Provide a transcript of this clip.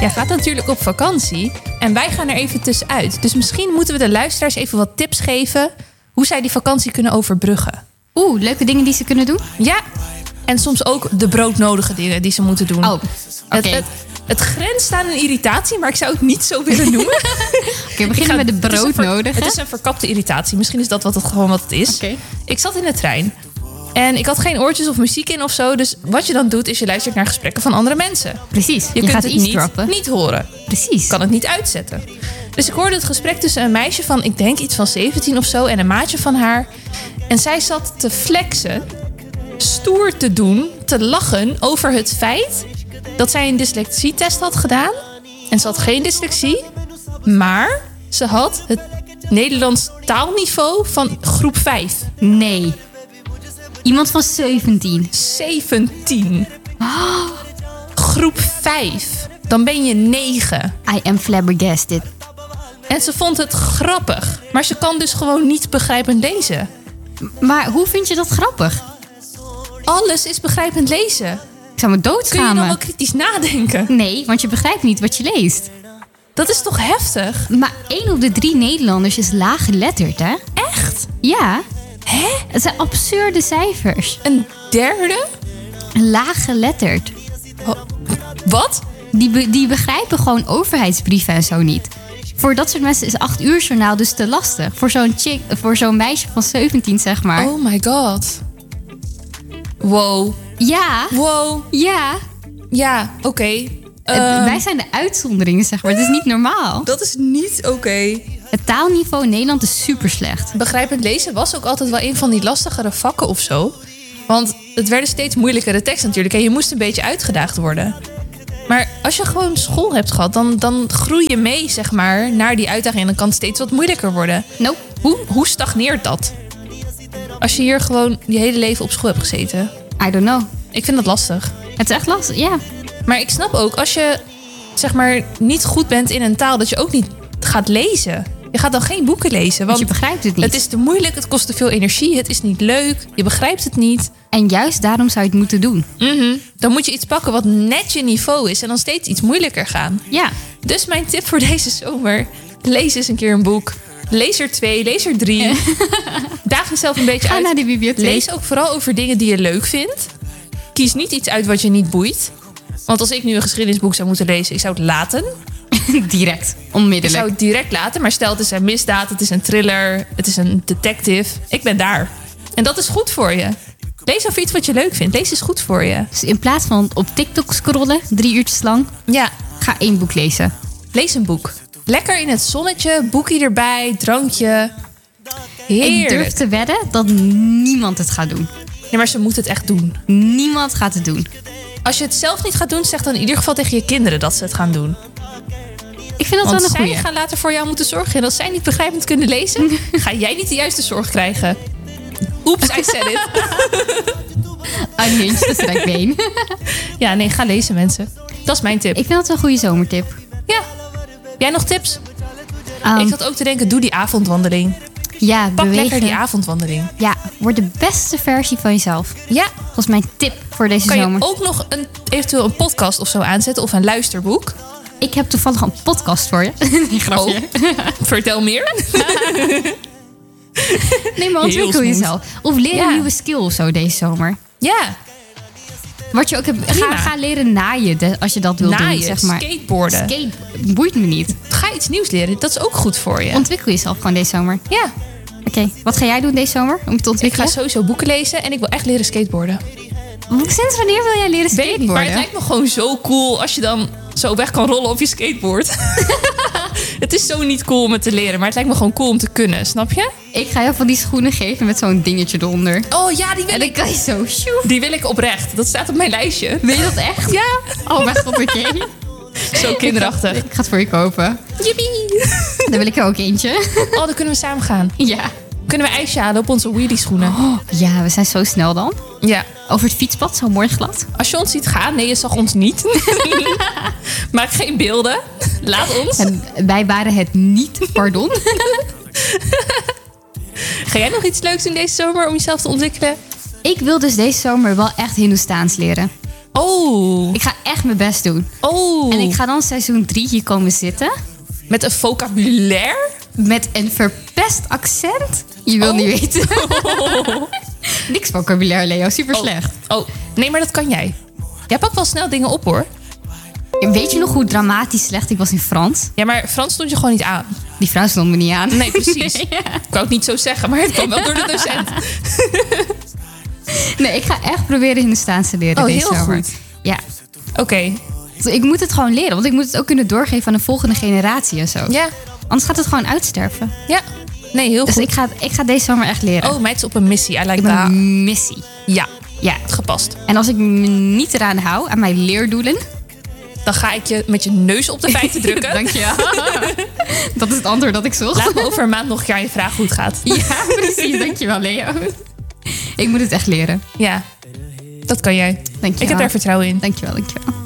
Jij gaat natuurlijk op vakantie en wij gaan er even tussenuit. Dus misschien moeten we de luisteraars even wat tips geven hoe zij die vakantie kunnen overbruggen. Leuke dingen die ze kunnen doen? Ja, en soms ook de broodnodige dingen die ze moeten doen. Oké. Het grenst aan een irritatie, maar ik zou het niet zo willen noemen. Oké, beginnen met de broodnodige. Het is een verkapte irritatie. Misschien is dat gewoon wat het is. Oké. Ik zat in de trein en ik had geen oortjes of muziek in of zo. Dus wat je dan doet, is je luistert naar gesprekken van andere mensen. Precies, Je gaat kunt het eavesdroppen. niet horen. Precies. Je kan het niet uitzetten. Dus ik hoorde het gesprek tussen een meisje van, ik denk iets van 17 of zo, en een maatje van haar. En zij zat te flexen, stoer te doen, te lachen over het feit dat zij een dyslexietest had gedaan. En ze had geen dyslexie, maar ze had het Nederlands taalniveau van groep 5. Nee. Iemand van 17. 17. Groep 5. Dan ben je 9. I am flabbergasted. En ze vond het grappig. Maar ze kan dus gewoon niet begrijpend lezen. Maar hoe vind je dat grappig? Alles is begrijpend lezen. Ik zou me Kun je doodschamen. dan wel kritisch nadenken? Nee, want je begrijpt niet wat je leest. Dat is toch heftig? Maar 1 op de 3 Nederlanders is laaggeletterd, hè? Echt? Ja. Hè? Het zijn absurde cijfers. Een derde? Laaggeletterd. Wat? Die begrijpen gewoon overheidsbrieven en zo niet. Voor dat soort mensen is 8 uur journaal dus te lastig. Voor zo'n meisje van 17, zeg maar. Oh my god. Wow. Ja. Wow. Ja. Ja, oké. Wij zijn de uitzonderingen, zeg maar. Het is niet normaal. Dat is niet oké. Het taalniveau in Nederland is super slecht. Begrijpend lezen was ook altijd wel een van die lastigere vakken of zo. Want het werden steeds moeilijkere teksten natuurlijk. En je moest een beetje uitgedaagd worden. Maar als je gewoon school hebt gehad, dan groei je mee, zeg maar, naar die uitdaging. En dan kan het steeds wat moeilijker worden. Nope. Hoe stagneert dat? Als je hier gewoon je hele leven op school hebt gezeten. I don't know. Ik vind dat lastig. Het is echt lastig, ja. Maar ik snap ook, als je, zeg maar, niet goed bent in een taal, dat je ook niet gaat lezen. Je gaat dan geen boeken lezen. Want je begrijpt het niet. Het is te moeilijk, het kost te veel energie, het is niet leuk. Je begrijpt het niet. En juist daarom zou je het moeten doen. Dan moet je iets pakken wat net je niveau is en dan steeds iets moeilijker gaan. Ja. Dus mijn tip voor deze zomer: lees eens een keer een boek. Lees er 2, lees er 3. Daag jezelf een beetje Ga uit. naar de bibliotheek. Lees ook vooral over dingen die je leuk vindt. Kies niet iets uit wat je niet boeit. Want als ik nu een geschiedenisboek zou moeten lezen, ik zou het laten. Direct. Ik Onmiddellijk. zou het direct laten. Maar stel, het is een misdaad, het is een thriller, het is een detective. Ik ben daar. En dat is goed voor je. Lees over iets wat je leuk vindt. Lees is goed voor je. Dus in plaats van op TikTok scrollen, 3 uurtjes lang, Ja, ga 1 boek lezen. lees een boek. Lekker in het zonnetje, boekje erbij, drankje. Heerlijk. Ik durf te wedden dat niemand het gaat doen. Nee, maar ze moeten het echt doen. Niemand gaat het doen. Als je het zelf niet gaat doen, zeg dan in ieder geval tegen je kinderen dat ze het gaan doen. Ik vind dat Want wel een zij goeie. gaan later voor jou moeten zorgen. En als zij niet begrijpend kunnen lezen, ga jij niet de juiste zorg krijgen. Oeps, I said it. Unhinged, dat is dat ik weet. Ja, nee, ga lezen, mensen. Dat is mijn tip. Ik vind dat een goede zomertip. Ja. Jij nog tips? Um, Ik zat ook te denken, doe die avondwandeling. ja, Pak bewegen. lekker die avondwandeling. Ja, word de beste versie van jezelf. Ja, Dat is mijn tip voor deze kan zomer. je ook nog eventueel een podcast of zo aanzetten of een luisterboek. Ik heb toevallig een podcast voor je. Nee, grapje. Vertel meer. Nee, maar ontwikkel Heel smooth. jezelf. Of leer Ja. een nieuwe skill of zo deze zomer. Ja, Wat je ook hebt, Prima. ga leren naaien als je dat wil naaien, doen. Zeg maar. skateboarden. Boeit me niet. Ga iets nieuws leren, dat is ook goed voor je. Ontwikkel jezelf gewoon deze zomer. Ja, Oké, wat ga jij doen deze zomer om te ik ontwikkelen? ga sowieso boeken lezen en ik wil echt leren skateboarden. Sinds wanneer wil jij leren Weet ik niet, maar het skateboarden? lijkt me gewoon zo cool als je dan zo weg kan rollen op je skateboard. Het is zo niet cool om het te leren, maar het lijkt me gewoon cool om te kunnen, snap je? Ik ga jou van die schoenen geven met zo'n dingetje eronder. Oh ja, die wil En dan ik. kan je zo... sjoef. Die wil ik oprecht. Dat staat op mijn lijstje. Weet je dat echt? Ja, Oh mijn god, oké. zo kinderachtig. Ik ga het voor je kopen. Yippie. Dan wil ik er ook eentje. Oh, dan kunnen we samen gaan. Ja. Kunnen we ijsje halen op onze wheelie schoenen? Oh, ja, we zijn zo snel dan. Ja. Over het fietspad, zo mooi glad. Als je ons ziet gaan, nee, je zag ons niet. Maak geen beelden. Laat ons. En wij waren het niet, pardon. Ga jij nog iets leuks doen deze zomer om jezelf te ontwikkelen? Ik wil dus deze zomer wel echt Hindoestaans leren. Oh. Ik ga echt mijn best doen. Oh. En ik ga dan seizoen 3 hier komen zitten. Met een vocabulaire? Met een verpest accent. Je wil niet weten. Niks vocabulaire, Leo. Super slecht. Oh, nee, maar dat kan jij. Jij pakt wel snel dingen op, hoor. Weet je nog hoe dramatisch slecht ik was in Frans? Ja, maar Frans stond je gewoon niet aan. Die vrouw stond me niet aan. Nee, precies. Ja. Ik wou het niet zo zeggen, maar het kwam wel door de docent. Nee, ik ga echt proberen Hindoestaans te leren Oh, deze heel zomer. goed. Ja. Oké. Ik moet het gewoon leren, want ik moet het ook kunnen doorgeven aan de volgende generatie en zo. Ja. Anders gaat het gewoon uitsterven. Ja. Nee, heel Dus goed. ik ga deze zomer echt leren. Oh, meid is op een missie. I like ik ben that. een missie. Ja, Ja. gepast. En als ik me niet eraan hou, aan mijn leerdoelen... Dan ga ik je met je neus op de feiten drukken. Dank je. Dat is het antwoord dat ik zocht. Laat me over een maand nog een keer aan je vragen hoe het gaat. Ja, precies. Dankjewel, Leo. Ik moet het echt leren. Ja, dat kan jij. Dankjewel. Ik heb daar vertrouwen in. Dankjewel.